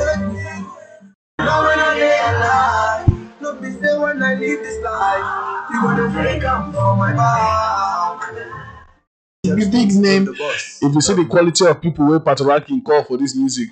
Now when I realize, no be say when I leave this life, you gonna take up for my back. Big name. If you see the quality of people where Patoranking call for this music,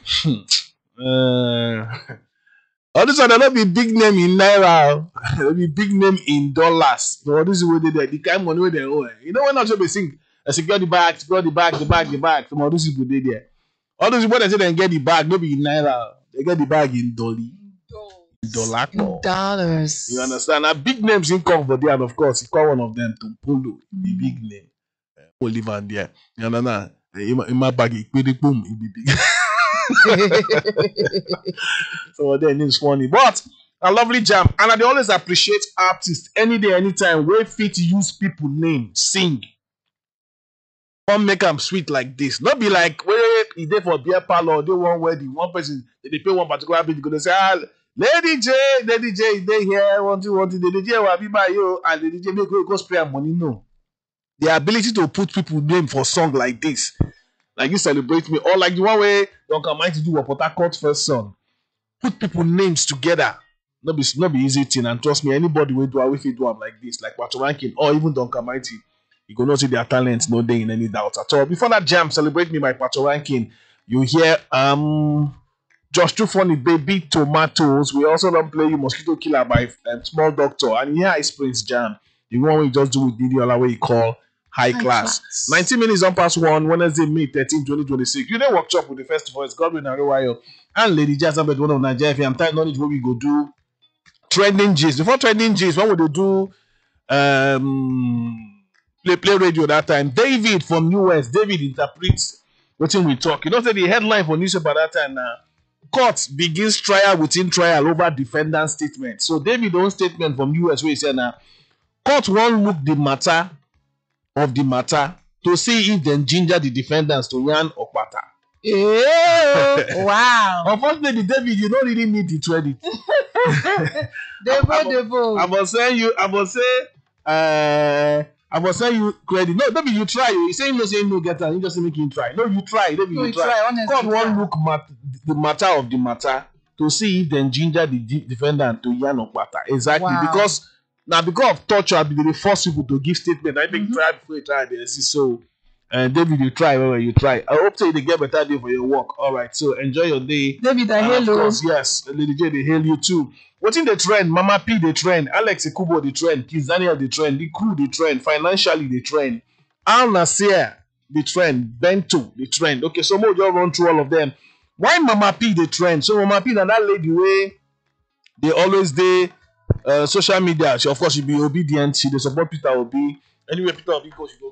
all this one not be big name in naira, it'll be big name in dollars. So this is what they do. The kind of money where they owe. You know when not sure they sing, secure the bag, the bag. Some of those people they there. All those people that say they get the bag, no be in naira. They get the bag in dollar. Dollars. You understand? Now big names in come for there, and of course, he call one of them to Polo, the big name. We'll leave on there. You understand? In my bag, it boom, it be big. So then it's funny. But a lovely jam. And I always appreciate artists any day, anytime, where fit use people name, sing. Don't make them sweet like this. Not be like where if they for beer parlor, they want wedding, one person, they pay one particular bit, they say, Lady J, they here, want to, the DJ will be by you, and the DJ make go spray money. No. The ability to put people name for song like this, like you celebrate me, or like the one way Duncan Mighty do a Port Harcourt first song. Put people names together. Not be easy thing, and trust me, anybody will do if you do them like this, like Patoranking or even Duncan Mighty, you gonna see their talents, no day in any doubt at all. Before that jam, celebrate me by Patoranking. You hear Just Too Funny, Baby Tomatoes. We also don't play you Mosquito Killer by Small Doctor, and here Ice Prince Jam. The one we just do with Didi Ola way you call High class. 19 minutes on past 1, Wednesday, May 13, 2026. You didn't workshop with the first voice, Godwin Arewayo, and Lady Jazz Ahmed, one of Nigeria. I'm tired knowledge where we go do trending G's. Before trending G's, when would they do play radio that time? David from US, David interprets what we talk. You know, say the headline for newspaper that time now. Court begins trial within trial over defendant statement. So David own statement from US where he said now, court won't look the matter of the matter to see if then ginger the defendants to yarn or patter. Wow. Unfortunately, David, you don't really need the credit. Devo. I must say you credit. No, David, you try. You say no, say no, get you just make him try. No, you try. David, you try. Honestly, God won't look the matter of the matter to see if then ginger the defendant to yarn or patter. Exactly. Wow. Because of torture, they force people to give statement. I think try before you try. They see so. David, you try wherever you try. I hope you get better day for your work. All right, so enjoy your day. David, I hail you. Of course, yes, Lady J, they hail you too. What's in the trend? Mama P, the trend. Alex Ekubo, the trend. Kiz Daniel, the trend. The crew, the trend. Financially, the trend. Al Nasir, the trend. Bento, the trend. Okay, so we'll just run through all of them. Why Mama P, the trend? So Mama P, that lady way, they always social media. She, of course, she be obedient. She they support Peter Obi. Anyway, Peter Obi goes, she go.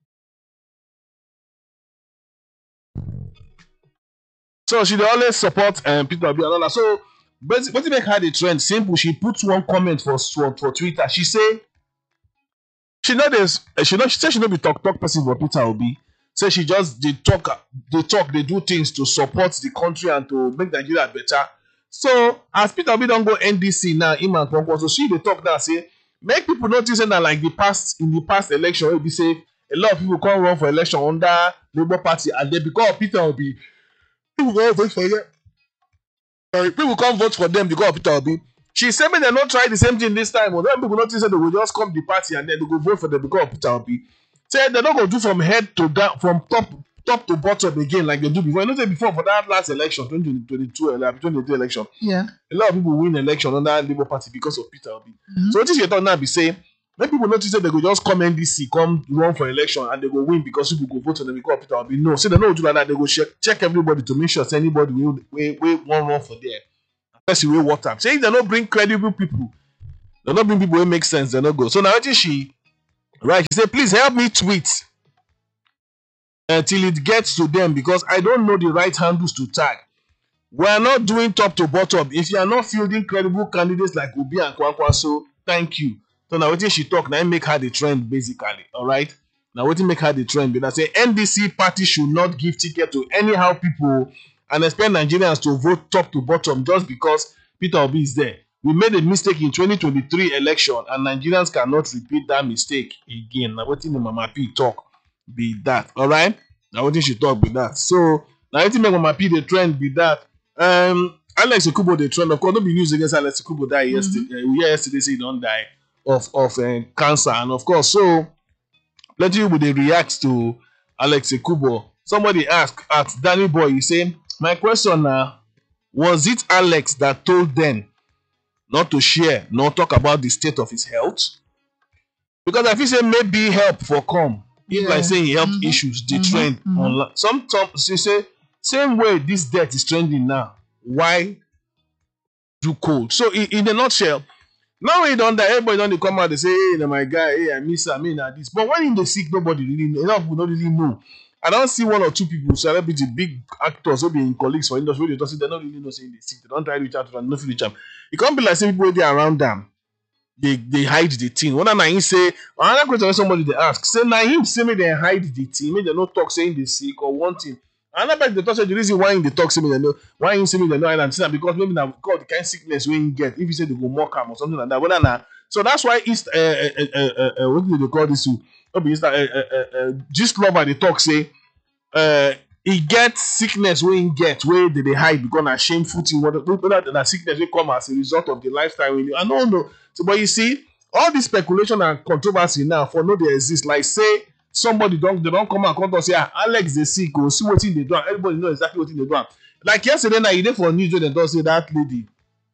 So she always support Peter Obi and all that. So what make her the trend? Simple. She puts one comment for Twitter. She say she said she not be talk person for Peter Obi. Say she just they do things to support the country and to make Nigeria better. So as Peter Obi don't go NDC now, him and Kwankwo, so she they talk now say make people notice that like in the past election, it be say a lot of people come run for election under Labour Party and they because of Peter Obi. People go vote for them. People come vote for them because of Peter Obi. She said they not try the same thing this time. Or then people notice that they will just come the party and then they go vote for them because of Peter Obi. Say they're not going to do from head to down, from top to bottom again like they do before. You know, before for that last election, 2022 election. Yeah. A lot of people win election under Labour Party because of Peter Obi. Mm-hmm. So what is your thought now? Be saying when people notice that they go just come NDC, come run for election, and they go win because people go vote for them because of Peter Obi. No, so they don't do like that. They go check everybody to make sure anybody will run for there. Especially we what time. Saying they don't bring credible people, they don't bring people who make sense. They don't go. So now what is she? Right? She said, please help me tweet until it gets to them because I don't know the right handles to tag. We are not doing top to bottom. If you are not fielding credible candidates like Obi and Kwankwa, so thank you. So now what she talk, now make her the trend basically. All right. Now what make her the trend? Because I say NDC party should not give ticket to anyhow people and expect Nigerians to vote top to bottom just because Peter Obi is there. We made a mistake in 2023 election and Nigerians cannot repeat that mistake again. Now what the Mama P talk be that. All right. Now what she talk be that. So now what make Mama P the trend be that. Alex Okubo dey trend. Of course, no be news against Alex Okubo die yesterday. We hear yesterday say he don't die of cancer, and of course, so plenty people dey react to Alex Okubo. Somebody ask at Danny Boy, he say, my question now, was it Alex that told them not to share, nor talk about the state of his health? Because I feel say maybe help for come. If like saying health issues, the trend online. Sometimes you say, same way this death is trending now. Why do cold? So in a nutshell, now when you don't die, everybody don't come out, they say, hey, my guy, hey, I miss her, I mean this. But when in the sick, nobody really know. A lot of people don't really know. I don't see one or two people, celebrity, big actors, who be in colleagues for industry, they don't really know saying they sick. They don't try to reach out to them, nothing reach them. It can't be like some people they around them. They hide the thing. When I say another question when somebody they ask, say now him say me they hide the thing, maybe they not talk saying they sick or one thing. Another person they talk say the reason why they talk say me they know why him say me they know and say because maybe now God the kind of sickness when you get if you say they go mock him or something like that. Whether now so that's why it's what do they call this to? Just lover they talk say he get sickness wey he get wey they hide because na shameful thing whether na sickness wey come as a result of the lifestyle wey I don't know. So but you see all this speculation and controversy now for no dey exist like say somebody they don't come and come and say Alex dey sick or see wetin dey do am everybody know exactly wetin dey do am like yesterday na you dey for news wey dem don say that lady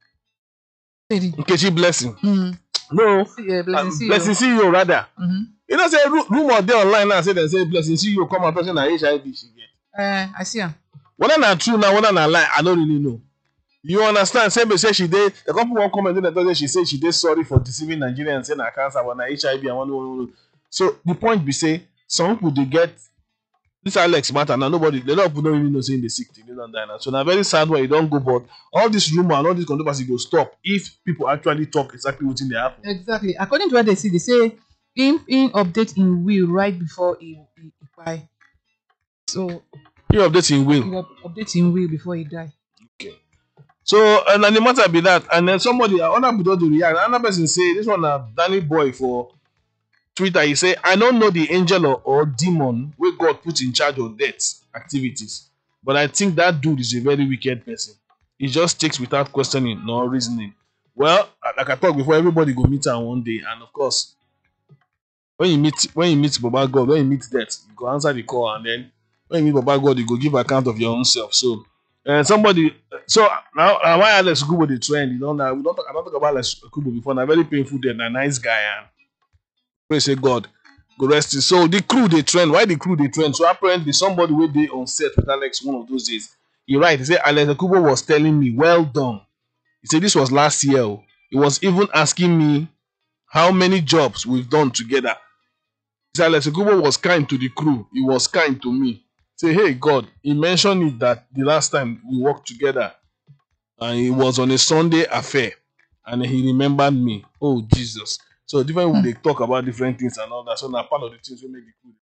Nkechi Blessing no Blessing CEO rather you know say rumor dey online now say dem say Blessing CEO come and talk say na HIV she get. I see am. Whether na true now, whether na lie, I don't really know. You understand? Say she did. The couple one comment in the she said she did sorry for deceiving Nigerians saying na cancer, but na HIV and one. So the point be say some people they get this Alex matter now. Nobody, a lot of people don't really know saying they sick, they don't die now. So now very sad where you don't go, but all this rumor and all this controversy go stop if people actually talk exactly what's in the happen. Exactly. According to what they say in update in will right before he buy. So you update in will. You update in will before he die. Okay. So and the matter be that, and then somebody other people don't react. Another person say this one Danny Boy for Twitter. He say I don't know the angel or demon where God put in charge of death activities, but I think that dude is a very wicked person. He just takes without questioning nor reasoning. Well, like I talked before, everybody go meet her one day, and of course, when you meet Baba God, when you meet death, you go answer the call, and then when you meet Baba God, you go give account of your own self. So, somebody, so now why Alex Okubo the trend? You know, now I don't talk about Alex Okubo before. Now very painful death, a nice guy, and pray say God go rest him. So the crew they trend. Why the crew they trend? So apparently somebody will be on set with Alex one of those days. He write, he said Alex Okubo was telling me, well done. He said this was last year. He was even asking me how many jobs we've done together. He said Alex Okubo was kind to the crew. He was kind to me. Say, hey God, he mentioned it that the last time we worked together and it was on a Sunday affair and he remembered me. Oh Jesus. So different people they talk about different things and all that. So now part of the things we make it cool.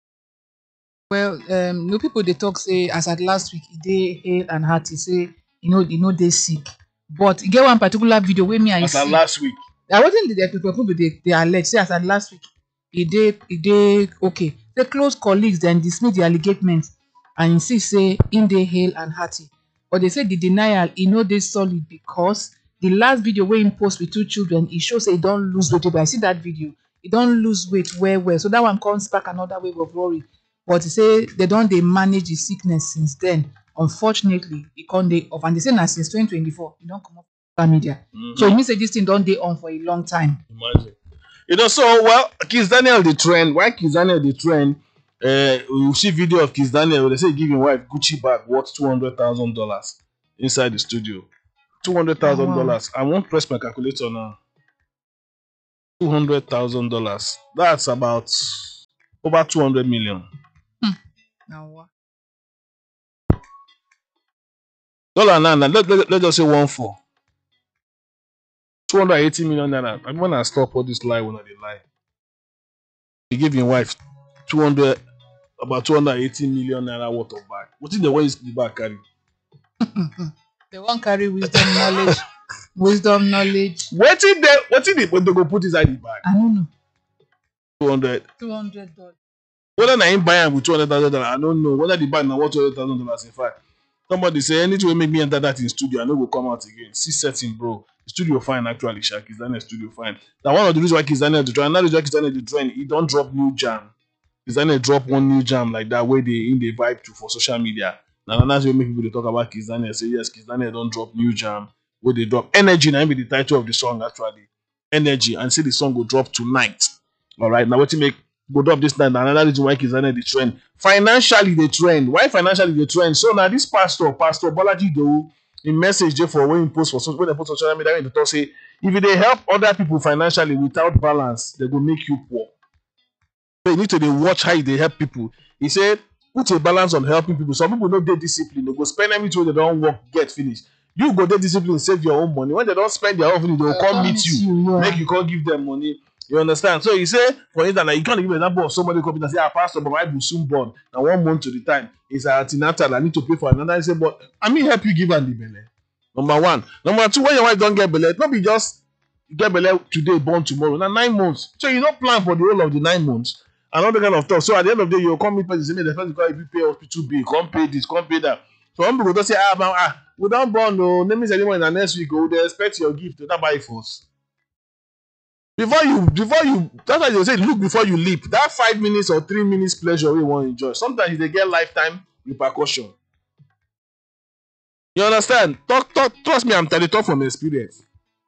Well, no people they talk say as at last week they hale and hearty say you know they sick. But you get one particular video where me and as at last week. I wasn't the people they allege say as at last week he did okay. The close colleagues then dismiss the allegations and insist say in dey hale and hearty. But they say the denial they solid because the last video where he post with 2 children, it shows say he don't lose weight. But I see that video, he don't lose weight well. So that one comes back another wave of worry. But they say they manage the sickness since then. Unfortunately, he can't dey off. And they say now since 2024, he don't come up with social media. So it means that this thing don't dey on for a long time. Imagine. So well, Kiss Daniel the trend. Why Kiss Daniel the trend? We see video of Kiss Daniel where they say give him wife Gucci bag worth $200,000 inside the studio. $200,000. I won't press my calculator now. $200,000. That's about over 200 million. Now what? Dollar now. Let's just say 1.4. 280 million naira. I'm gonna stop all this lie when they lie. He gave your wife about 280 million naira worth of bag. What is the way the bag carry? They won't carry wisdom knowledge. Wisdom knowledge. What did they go put inside the bag? I don't know. $200. Whether I buy him with $200,000, I don't know. Whether the bag now worth $200,000 in fact. Somebody say anything will make me enter that in studio, I no go come out again. See setting, bro. Studio fine actually, Sha. Kiss Daniel studio fine. Now one of the reasons why Kiss Daniel to try, another reason why Kiss Daniel to trend, he don't drop new jam. Kiss Daniel drop one new jam like that where they in the vibe to for social media. Now that's what make people they talk about Kiss Daniel. Say yes, Kiss Daniel don't drop new jam. Where they drop energy, now be the title of the song actually. Energy, and say the song will drop tonight. Alright, now what you make go drop this night. Another reason why Kiss Daniel the trend. Financially the trend. Why financially the trend? So now this Pastor Bolaji do in message there for when he post for when they post on social media, when they talk say if they help other people financially without balance, they will make you poor. So you need to dey watch how they help people. He said, put a balance on helping people. Some people no dey discipline. They go spend everything they don't work, get finished. You go dey discipline, save your own money. When they don't spend their own money, they will come meet you. Make you come give them money. You understand? So he say, for instance, like you can't give an example of somebody coming and say, Pastor, but my will soon born. Now 1 month to the time. It's an antenatal. I need to pay for another. He say, but I mean help you give and the belly. Number one. Number two, when your wife don't get belly, it not be just get belly today, born tomorrow. Now 9 months. So you don't plan for the whole of the 9 months. And all the kind of stuff. So at the end of the day, you'll come meet person, say, the first you pay hospital bill, come pay this, come pay that. So some people don't say, we don't born, no, name is anyone in the next week, they expect your gift to not buy force. Before you, that's why they say, look before you leap. That 5 minutes or 3 minutes pleasure we want to enjoy. Sometimes they get lifetime repercussion. You understand? Trust me, I'm telling you, talk from experience.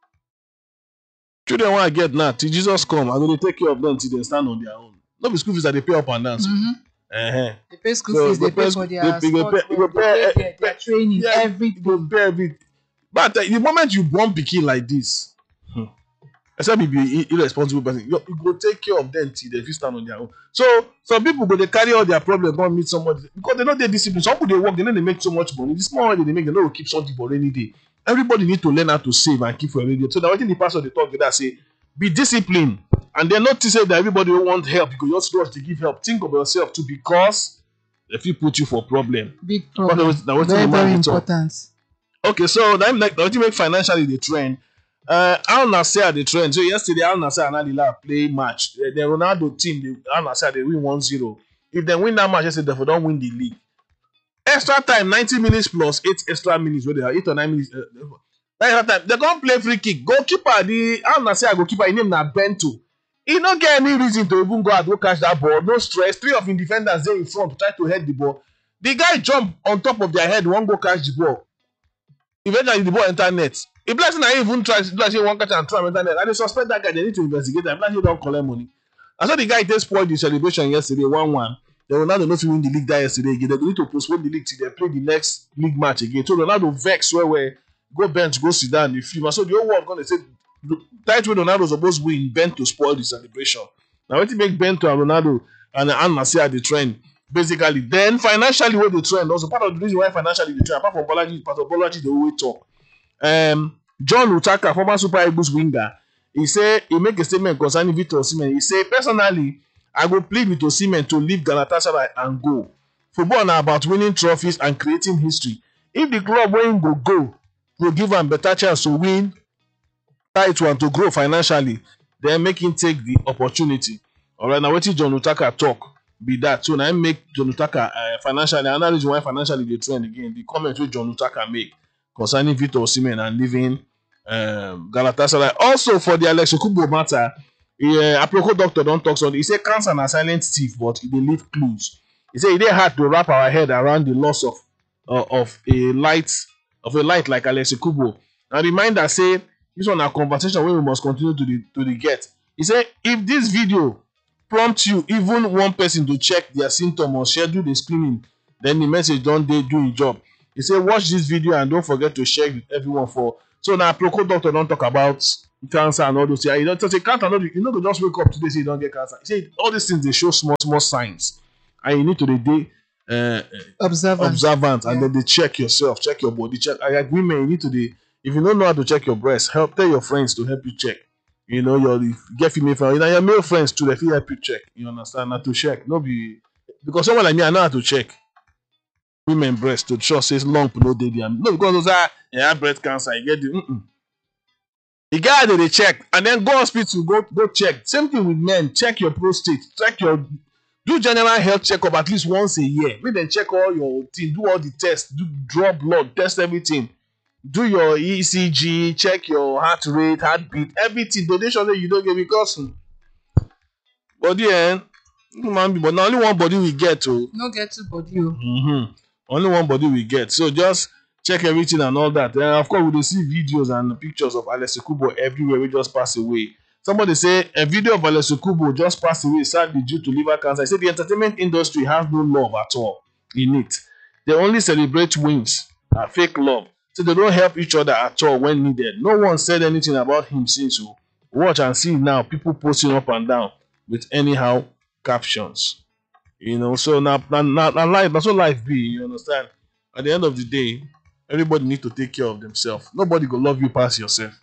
Children want to get now, till Jesus come, I'm going to take care of them till they stand on their own. No be school fees that they pay up and down. They pay school fees, they pay for their sport, they pay their training, everything. But the moment you born pikin like this, except if you be irresponsible person, you go take care of them till they fit stand on their own. So some people go they carry all their problems, go meet somebody because they know they discipline. Some people they work, they know they make so much money. The small money they make, they know keep something for rainy day. Everybody need to learn how to save and keep for rainy day. So now I think the pastor they talk with that say, be disciplined. And they're not to say that everybody will want help because you also want to give help. Think of yourself too because if you put you for problem. Big problem. Very important. Okay, so that make financially the trend. Al Nassr the trend. So yesterday Al Nassr and Al Hilal play match. The Ronaldo team, Al Nassr they win 1-0. If they win that match, yesterday they don't win the league. Extra time 90 minutes plus 8 extra minutes. Where they are 8 or 9 minutes. Extra time they can't play free kick. Goalkeeper the Al Nassr goalkeeper his name na Bento. He don't get any reason to even go out go catch that ball. No stress. 3 of his defenders there in front to try to head the ball. The guy jump on top of their head, one go catch the ball. Eventually the ball enter net. If blessing I even try to say one catch and try enter net, and they suspect that guy, they need to investigate that. Blessing don't collect money. I saw the guy just spoiled the celebration yesterday, 1-1. Then Ronaldo not win the league that yesterday again. They need to postpone the league till they play the next league match again. So Ronaldo vex where go bench, go sit down, the film. So the whole world gonna say tight way Ronaldo supposed to win bent to spoil the celebration. Now what make Bento and Ronaldo and Al Nassr the trend basically. Then financially what the trend also part of the reason why financially the trend apart from Bolaji, part of Bolaji they always talk. John Utaka, former Super Eagles winger, he say he make a statement concerning Victor Osimhen. He say personally I go plead with Osimhen to leave Galatasaray and go. Football na about winning trophies and creating history. If the club where him go will give him better chance to win title and to grow financially, then make him take the opportunity. Alright, now what did John Utaka talk be that? So now make John Utaka financially, another reason why financially they trend again. The comment which John Utaka make concerning Victor Osimhen and leaving Galatasaray. Also for the Alex Okubo matter, Aproko doctor don't talk so. He say cancer na silent thief, but they leave clues. He say it dey hard to wrap our head around the loss of a light like Alex Okubo. And reminder say this one a conversation wey we must continue to the get. He say if this video prompt you even one person to check their symptom or schedule the screening, then the message don dey do him job. He say watch this video and don't forget to share with everyone for. So now Aproko doctor don't talk about cancer and all those things. He don't say cancer, you know to just wake up today say you don't get cancer. He say all these things they show small signs, and you need to dey observant and then they check yourself, check your body, check. Like women, you need to if you don't know how to check your breast, tell your friends to help you check. You know, get female friends, your male friends too, they feel help you check. You understand? Not to check, no be because someone like me, I know how to check women breast to sure says lump no dey there. No, because those are have breast cancer, you get the the guy that they check and then go hospital, go check. Same thing with men, check your prostate, check your Do general health checkup at least once a year. Make dem check all your thing, do all the tests, draw blood, test everything. Do your ECG, check your heart rate, heartbeat, everything. To dey sure say you don't get, because body human being, but na only one body we get o. No get two body o. Only one body we get. So just check everything and all that. And of course, we dey see videos and pictures of Alex Okubo everywhere. We just pass away. Somebody say a video of Alex Okubo just passed away sadly due to liver cancer. I say the entertainment industry has no love at all in it. They only celebrate wins and fake love. So they don't help each other at all when needed. No one said anything about him since. So watch and see now. People posting up and down with anyhow captions. You know, so now life, that's what life be. You understand? At the end of the day, everybody need to take care of themselves. Nobody go love you past yourself.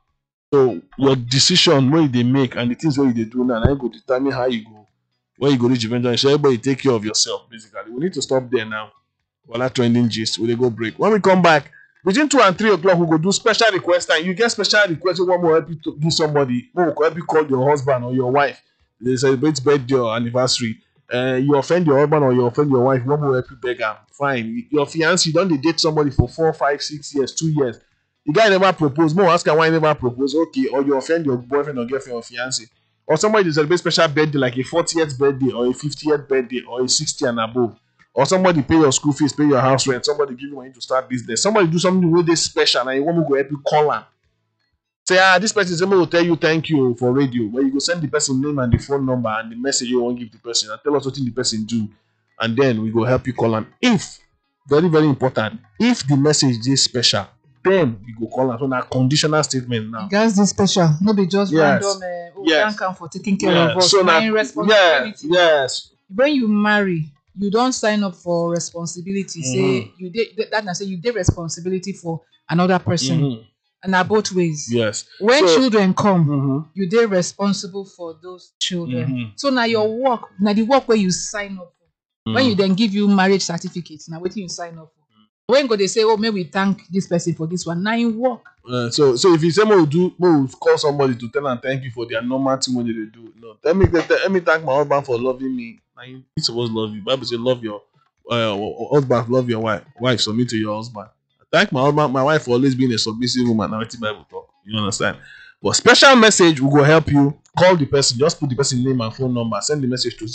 So your decision where they make and the things where they do now, go determine how you go, where you go reach eventually. So everybody take care of yourself. Basically, we need to stop there now. While that trending gist, we go break. When we come back between 2 and 3 o'clock, we go do special request time. You get special request. We want more help you to give somebody. We will help you call your husband or your wife. They celebrate birthday or anniversary. You offend your husband or you offend your wife. We want more help you beg them. Fine. Your fiance, you don't date somebody for 4, 5, 6 years, 2 years. The guy never proposed. More ask him why he never proposed. Okay, or you offend your boyfriend or girlfriend or fiance, or somebody to celebrate special birthday like a 40th birthday or a 50th birthday or a 60 and above, or somebody pay your school fees, pay your house rent, somebody give you money to start business, somebody do something really special and you want me to go help you call him. Say, this person is able to tell you thank you for radio. Where you go send the person name and the phone number and the message you want to give the person and tell us what the person do, and then we go help you call him. If very very important, if the message is special, then we go call am. So na conditional statement now. Guys, this special, no be just random. Thank am for taking care of us. So na responsibility. Yes. When you marry, you don't sign up for responsibility. Say you did that. Na say you did responsibility for another person, and na both ways. Yes. When children come, you did responsible for those children. So now your work, now the work where you sign up for. When you then give you marriage certificates, now what you sign up for. When go they say, oh, may we thank this person for this one. Now you work. So if you say we'll call somebody to tell and thank you for their normal thing when they do. No, let me thank my husband for loving me. Now you supposed to love you. Bible say love your husband, love your wife, submit to your husband. Thank my husband, my wife for always being a submissive woman. Now it's Bible talk. You understand? But special message will go help you. Call the person, just put the person's name and phone number. Send the message to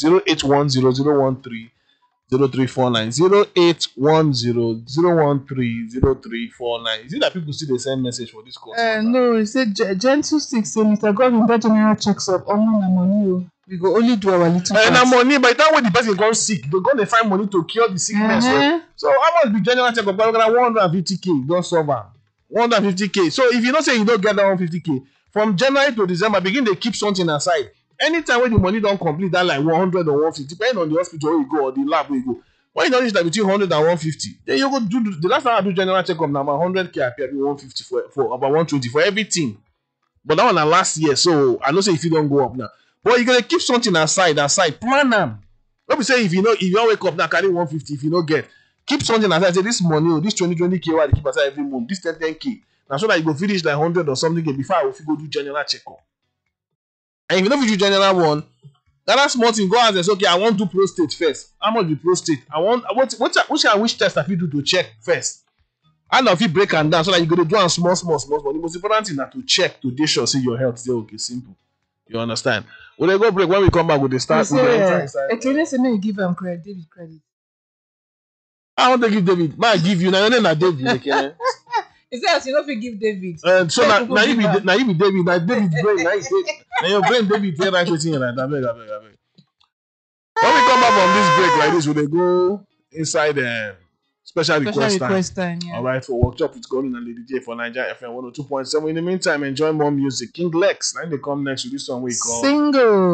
0810 0349 0810 Is it that people see the same message for this course? No, it said Gentle 6 say Mr. Godwin that general checks up on na money. We go only do our little part. Na money, by the time when the person gone sick, they're gonna find money to cure the sickness. So how much be general checkup? 150K, don't solve am. 150K. So if you don't say you don't get that 150K, from January to December, begin they keep something aside. Anytime when the money don't complete that like 100 or 150, depending on the hospital where you go or the lab where you go. When you don't reach that between 100 and 150, then you go do the last time I do general checkup now about 100K, I pay 150 for about 120 for everything. But that one last year, so I don't say if you don't go up now. But you're gonna keep something aside, plan them. Let me say if you don't wake up now, carry 150, if you don't get, keep something aside. Say this money, this 20K why they keep aside every month, this 10K. Now so that you go finish like 100 or something before I will go do general checkup. And if you don't do general one, that small thing, go ask us, okay, I want to do prostate first. How much be prostate? I want which test have you do to check first? I know if you break and down so that you go to do a small. But the most important thing is to check to make sure see your health is okay, simple. You understand? When they go break, when we come back, we start with the enter inside. Okay, let's say you give him credit, David credit. I want to give David. Man, I give you now. Your name na David. Okay. Is that as you know if you give David? So now you be David. Now David's brain. Now your brain David tell right wetin you like. I beg. When we come back from this break like this, we dey go inside special request time. Yeah. All right, for workshop with Golden and Lady J for Nigeria FM 102.7. In the meantime, enjoy more music. King Lex. Now they come next with this song we call Single.